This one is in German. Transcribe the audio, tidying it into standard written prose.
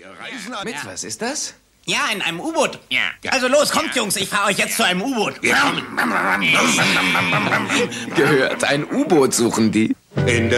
Reisen mit, was ist das? Ja, in einem U-Boot. Ja. Also los, kommt Jungs, ich fahre euch jetzt zu einem U-Boot. Gehört, ein U-Boot suchen die.